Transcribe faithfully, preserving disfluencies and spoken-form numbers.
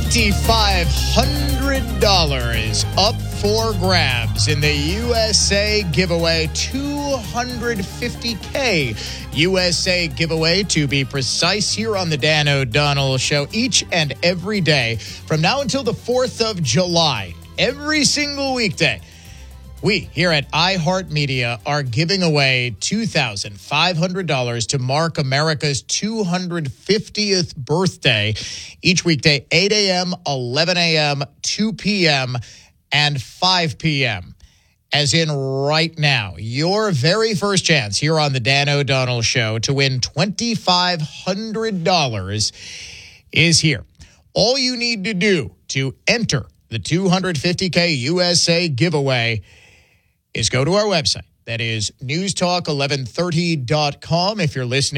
twenty-five hundred dollars up for grabs in the U S A giveaway. two hundred fifty K U S A giveaway, to be precise, here on the Dan O'Donnell Show each and every day from now until the fourth of July. Every single weekday, we here at iHeartMedia are giving away two thousand five hundred dollars to mark America's two hundred fiftieth birthday each weekday, eight a.m., eleven a.m., two p.m., and five p.m. As in right now, your very first chance here on the Dan O'Donnell Show to win twenty-five hundred dollars is here. All you need to do to enter the two hundred fifty K U S A giveaway is go to our website. That is news talk eleven thirty dot com. If you're listening